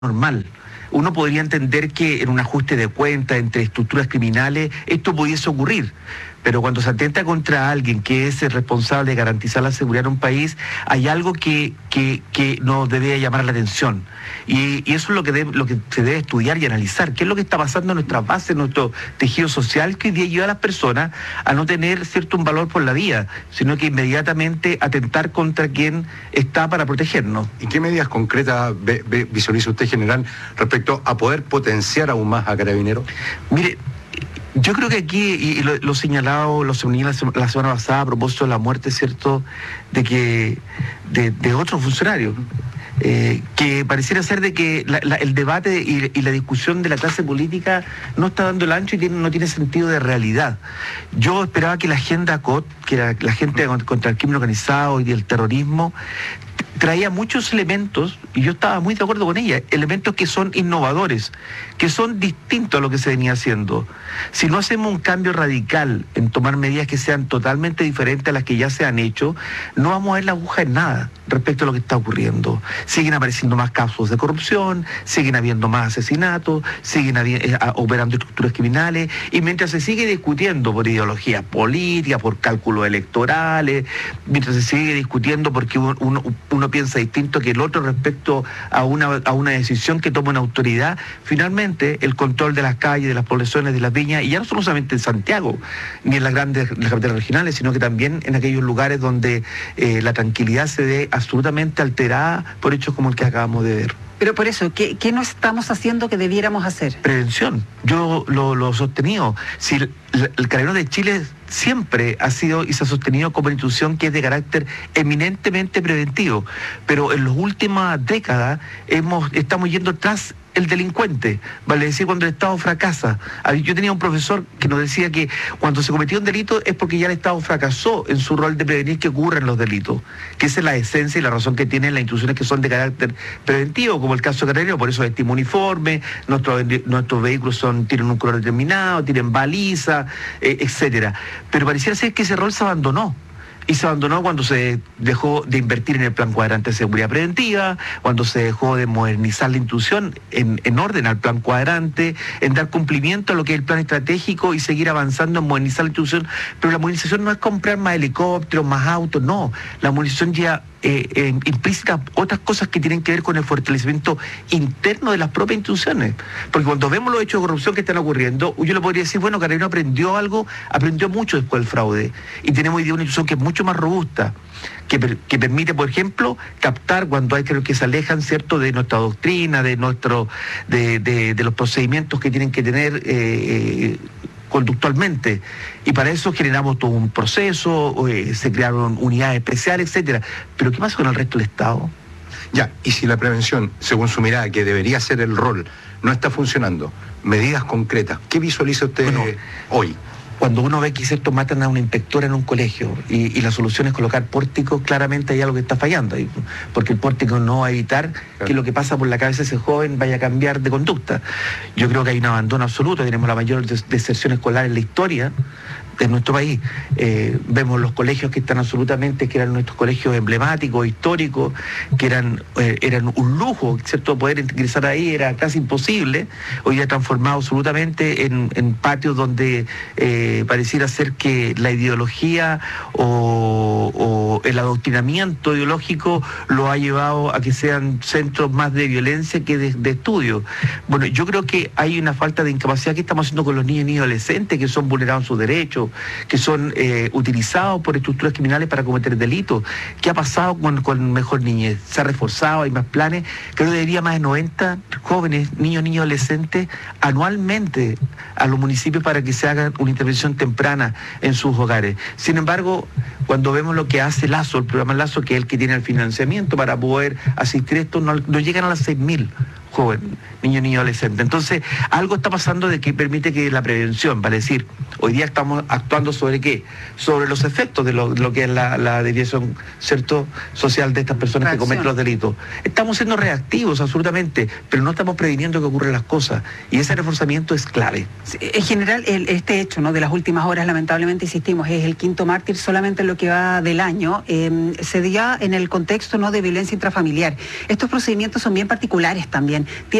normal. Uno podría entender que en un ajuste de cuentas entre estructuras criminales esto pudiese ocurrir, pero cuando se atenta contra alguien que es el responsable de garantizar la seguridad en un país, hay algo que nos debe llamar la atención. Y eso es lo que se debe estudiar y analizar. ¿Qué es lo que está pasando en nuestras bases, en nuestro tejido social, que hoy día lleva a las personas a no tener un valor por la vida, sino que inmediatamente atentar contra quien está para protegernos? ¿Y qué medidas concretas visualiza usted, general, respecto a poder potenciar aún más a Carabineros? Mire, yo creo que aquí, y lo señalado, lo señalé la semana pasada a propósito de la muerte, ¿cierto?, de otro funcionario, que pareciera ser de que el debate y la discusión de la clase política no está dando el ancho y no tiene sentido de realidad. Yo esperaba que la agenda COT, que era la gente contra el crimen organizado y el terrorismo, traía muchos elementos, y yo estaba muy de acuerdo con ella, elementos que son innovadores, que son distintos a lo que se venía haciendo. Si no hacemos un cambio radical en tomar medidas que sean totalmente diferentes a las que ya se han hecho, no vamos a ver la aguja en nada respecto a lo que está ocurriendo. Siguen apareciendo más casos de corrupción, siguen habiendo más asesinatos, siguen operando estructuras criminales, y mientras se sigue discutiendo por ideologías políticas, por cálculos electorales, mientras se sigue discutiendo porque uno piensa distinto que el otro respecto a una decisión que toma una autoridad, finalmente el control de las calles, de las poblaciones, de las viñas, y ya no solamente en Santiago, ni en las capitales regionales, sino que también en aquellos lugares donde la tranquilidad se ve absolutamente alterada por hechos como el que acabamos de ver. Pero por eso, ¿qué no estamos haciendo que debiéramos hacer? Prevención. Yo lo he sostenido. Si el Carabinero de Chile siempre ha sido y se ha sostenido como una institución que es de carácter eminentemente preventivo, pero en las últimas décadas estamos yendo tras el delincuente, vale decir, cuando el Estado fracasa. Yo tenía un profesor que nos decía que cuando se cometió un delito es porque ya el Estado fracasó en su rol de prevenir que ocurran los delitos, que esa es la esencia y la razón que tienen las instituciones que son de carácter preventivo, como el caso de Carabineros. Por eso vestimos uniforme, nuestros vehículos tienen un color determinado, tienen baliza, etcétera. Pero pareciera ser que ese rol se abandonó. Y se abandonó cuando se dejó de invertir en el plan cuadrante de seguridad preventiva, cuando se dejó de modernizar la institución en orden al plan cuadrante, en dar cumplimiento a lo que es el plan estratégico y seguir avanzando en modernizar la institución. Pero la modernización no es comprar más helicópteros, más autos, no. La modernización ya implícita otras cosas que tienen que ver con el fortalecimiento interno de las propias instituciones. Porque cuando vemos los hechos de corrupción que están ocurriendo, yo le podría decir, bueno, Carabineros aprendió mucho después del fraude, y tenemos hoy día una institución que es mucho más robusta, que permite, por ejemplo, captar cuando hay que se alejan, ¿cierto?, de nuestra doctrina, de los procedimientos que tienen que tener conductualmente, y para eso generamos todo un proceso, se crearon unidades especiales, etcétera. Pero ¿qué pasa con el resto del Estado? Ya, y si la prevención, según su mirada, que debería ser el rol, no está funcionando, medidas concretas, ¿qué visualiza usted hoy? Cuando uno ve que matan a una inspectora en un colegio y la solución es colocar pórticos, claramente hay algo que está fallando ahí, porque el pórtico no va a evitar que lo que pasa por la cabeza de ese joven vaya a cambiar de conducta. Yo creo que hay un abandono absoluto, tenemos la mayor deserción escolar en la historia de nuestro país. Vemos los colegios que están absolutamente, que eran nuestros colegios emblemáticos, históricos, que eran un lujo, ¿cierto? Poder ingresar ahí era casi imposible. Hoy ya transformado absolutamente en patios donde pareciera ser que la ideología o el adoctrinamiento ideológico lo ha llevado a que sean centros más de violencia que de estudio. Bueno, yo creo que hay una falta de incapacidad que estamos haciendo con los niños y adolescentes que son vulnerados en sus derechos, que son utilizados por estructuras criminales para cometer delitos. ¿Qué ha pasado con Mejor Niñez? ¿Se ha reforzado? ¿Hay más planes? Creo que debería más de 90 jóvenes, niños y adolescentes, anualmente a los municipios para que se haga una intervención temprana en sus hogares. Sin embargo, cuando vemos lo que hace Lazo, el programa Lazo, que es el que tiene el financiamiento para poder asistir esto, no llegan a las 6.000 jóvenes, niños y adolescentes. Entonces, algo está pasando de que permite que la prevención, para decir, Hoy día estamos actuando sobre qué, sobre los efectos de lo que es la desviación, ¿cierto?, social de estas personas que cometen los delitos. Estamos siendo reactivos absolutamente, pero no estamos previniendo que ocurran las cosas, y ese reforzamiento es clave. Sí, en general, este hecho, ¿no?, de las últimas horas, lamentablemente, insistimos, es el quinto mártir solamente en lo que va del año, se dio en el contexto, ¿no?, de violencia intrafamiliar. Estos procedimientos son bien particulares también.